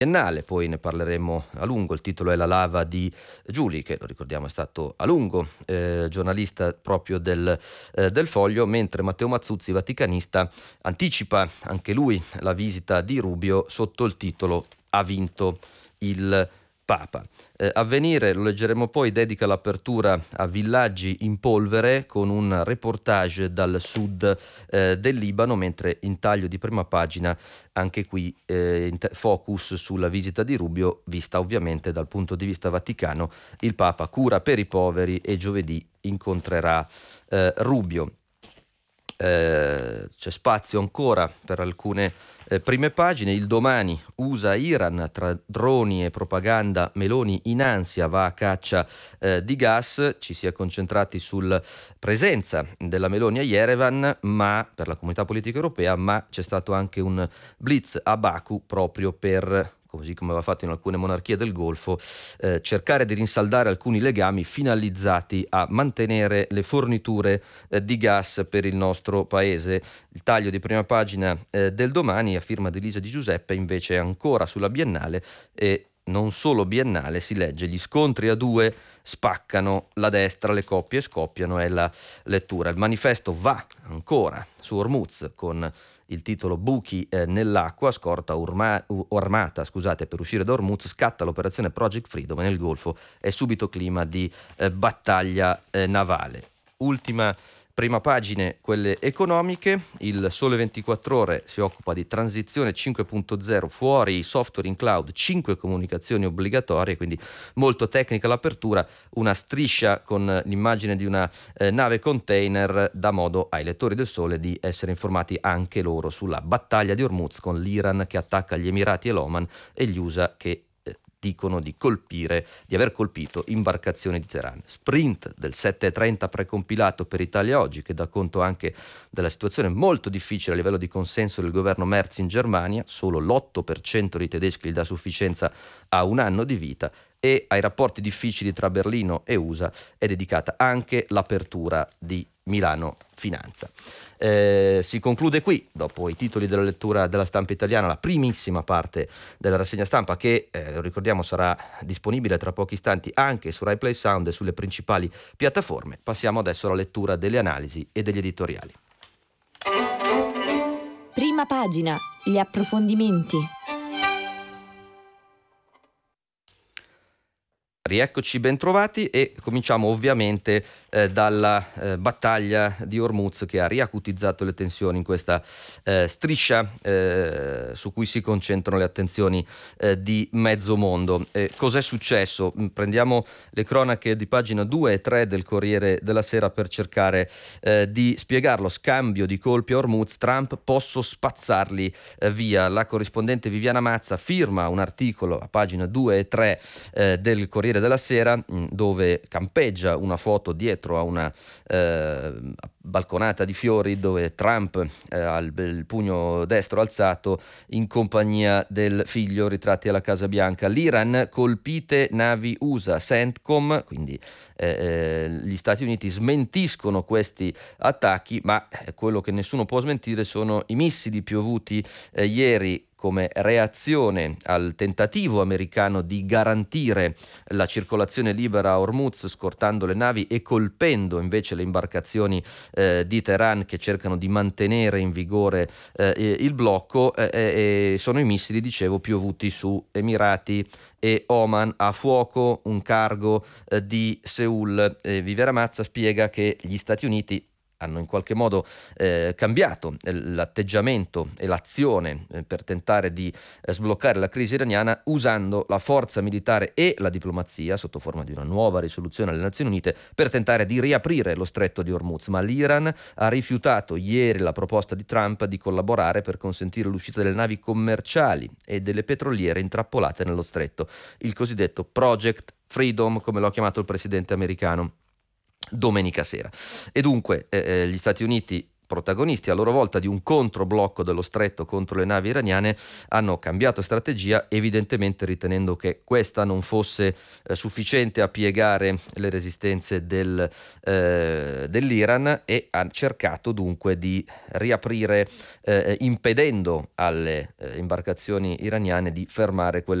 biennale, poi ne parleremo a lungo. Il titolo è La lava di Giuli, che lo ricordiamo è stato a lungo giornalista proprio del Foglio, mentre Matteo Mazzuzzi, vaticanista, anticipa anche lui la visita di Rubio sotto il titolo "Ha vinto il Papa". Avvenire, lo leggeremo poi, dedica l'apertura a villaggi in polvere con un reportage dal sud del Libano, mentre in taglio di prima pagina anche qui focus sulla visita di Rubio, vista ovviamente dal punto di vista vaticano. Il Papa cura per i poveri e giovedì incontrerà Rubio. C'è spazio ancora per alcune prime pagine. Il Domani: USA-Iran, tra droni e propaganda, Meloni in ansia, va a caccia di gas. Ci si è concentrati sulla presenza della Meloni a Yerevan, ma per la comunità politica europea, ma c'è stato anche un blitz a Baku proprio per, così come aveva fatto in alcune monarchie del Golfo, cercare di rinsaldare alcuni legami finalizzati a mantenere le forniture di gas per il nostro paese. Il taglio di prima pagina del Domani, a firma di Elisa Di Giuseppe, invece è ancora sulla Biennale, e non solo Biennale, si legge: gli scontri a due spaccano la destra, le coppie scoppiano, è la lettura. Il manifesto va ancora su Hormuz con il titolo "Buchi nell'acqua, scorta armata per uscire da Hormuz, scatta l'operazione Project Freedom e nel Golfo è subito clima di battaglia navale". Ultima prima pagine, quelle economiche. Il Sole 24 Ore si occupa di transizione 5.0, fuori i software in cloud, 5 comunicazioni obbligatorie, quindi molto tecnica l'apertura, una striscia con l'immagine di una nave container, dà modo ai lettori del Sole di essere informati anche loro sulla battaglia di Hormuz, con l'Iran che attacca gli Emirati e l'Oman e gli USA che dicono di aver colpito imbarcazioni di Teheran. Sprint del 7.30 precompilato per Italia Oggi, che dà conto anche della situazione molto difficile a livello di consenso del governo Merz in Germania. Solo l'8% dei tedeschi gli dà sufficienza a un anno di vita, e ai rapporti difficili tra Berlino e USA è dedicata anche l'apertura di Milano Finanza. Si conclude qui, dopo i titoli della lettura della stampa italiana, la primissima parte della rassegna stampa che, lo ricordiamo, sarà disponibile tra pochi istanti anche su Rai Play Sound e sulle principali piattaforme. Passiamo adesso alla lettura delle analisi e degli editoriali. Prima pagina, gli approfondimenti. Rieccoci bentrovati e cominciamo ovviamente dalla battaglia di Hormuz, che ha riacutizzato le tensioni in questa striscia su cui si concentrano le attenzioni di mezzo mondo. Cos'è successo? Prendiamo le cronache di pagina 2 e 3 del Corriere della Sera per cercare di spiegarlo. Scambio di colpi a Hormuz, Trump: posso spazzarli via. La corrispondente Viviana Mazza firma un articolo a pagina 2 e 3 del Corriere della Sera, dove campeggia una foto dietro a una balconata di fiori, dove Trump ha il pugno destro alzato in compagnia del figlio, ritratti alla Casa Bianca. L'Iran: colpite navi USA, CENTCOM, quindi gli Stati Uniti smentiscono questi attacchi, ma quello che nessuno può smentire sono i missili piovuti ieri come reazione al tentativo americano di garantire la circolazione libera a Hormuz, scortando le navi e colpendo invece le imbarcazioni di Teheran che cercano di mantenere in vigore il blocco. Sono i missili, dicevo, piovuti su Emirati e Oman. A fuoco un cargo di Seul. Viviana Mazza spiega che gli Stati Uniti hanno in qualche modo cambiato l'atteggiamento e l'azione per tentare di sbloccare la crisi iraniana, usando la forza militare e la diplomazia sotto forma di una nuova risoluzione alle Nazioni Unite per tentare di riaprire lo stretto di Hormuz. Ma l'Iran ha rifiutato ieri la proposta di Trump di collaborare per consentire l'uscita delle navi commerciali e delle petroliere intrappolate nello stretto, il cosiddetto Project Freedom, come lo ha chiamato il presidente americano domenica sera. E dunque gli Stati Uniti protagonisti a loro volta di un controblocco dello stretto contro le navi iraniane, hanno cambiato strategia, evidentemente ritenendo che questa non fosse sufficiente a piegare le resistenze dell'Iran, e ha cercato dunque di riaprire, impedendo alle imbarcazioni iraniane di fermare quelle